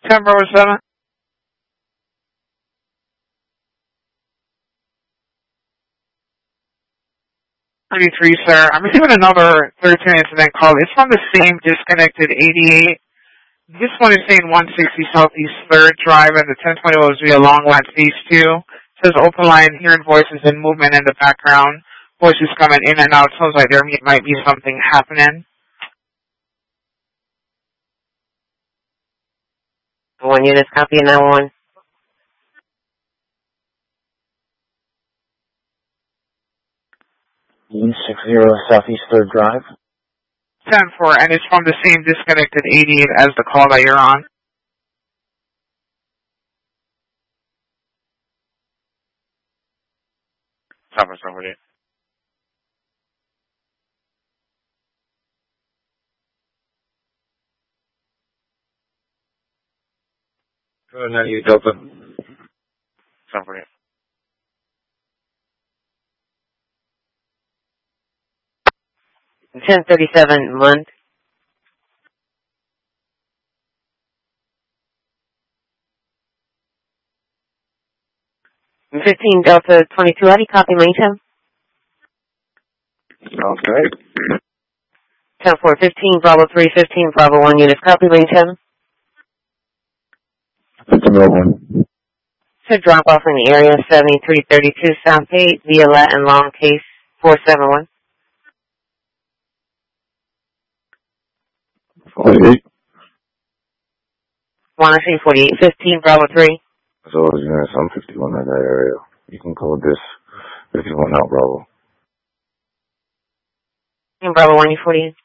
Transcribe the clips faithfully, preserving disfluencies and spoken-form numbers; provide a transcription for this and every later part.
ten Bravo seven. thirty-three, sir. I'm receiving another thirteen incident call. It's from the same disconnected eighty-eight. This one is saying one sixty Southeast third Drive, and the ten twenty was via Long Line Phase two. It says open line, hearing voices and movement in the background. Voices coming in and out. Sounds like there might be something happening. One unit, copy that one. one sixty Southeast third Drive. ten four, and it's from the same disconnected eighty-eight as the call that you're on. Stop over there. Go ahead, now you Delta. Stop over there. ten thirty-seven month. fifteen Delta twenty-two, how do you copy main ten? Okay. ten four, fifteen Bravo three, fifteen Bravo one units, copy main ten. fifteen Bravo one. So drop off in the area seventy-three thirty-two South eight via Latin Long Case four seven one. forty-eight. Wanna see forty-eight, fifteen Bravo three. So, units, I'm fifty-one in that area. You can code this fifty-one out Bravo. And Bravo one, you forty-eight.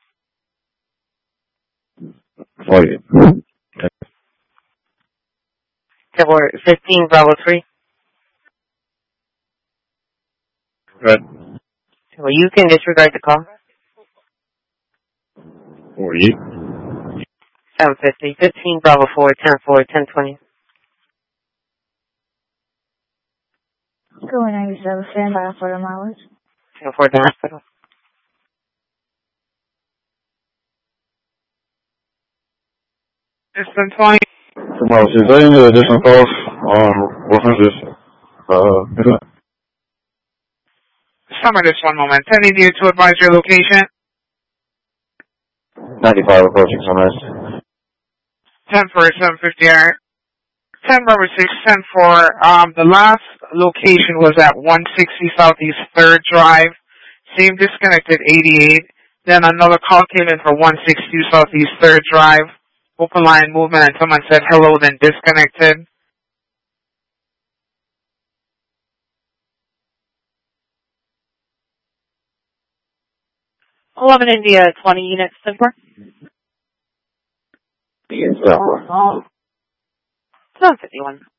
forty-eight. Or fifteen Bravo three. Good. Well, you can disregard the call. forty-eight. seven fifty, fifteen Bravo four, ten four, ten twenty. Go ninety-seven, stand by for the mileage. ten four, the hospital. Distance twenty. Tomorrow, is there any additional calls on references? Uh, Summer this one moment. ten eighty to advise your location. ninety-five approaching Sunrise. ten four, seven fifty, alright. ten Bravo six, ten four. Um, the last location was at one sixty Southeast third Drive. Same disconnected eighty-eight. Then another call came in for one sixty Southeast third Drive. Open line movement, and someone said hello, then disconnected. eleven India, twenty units, ten four. Yes, seven fifty-one.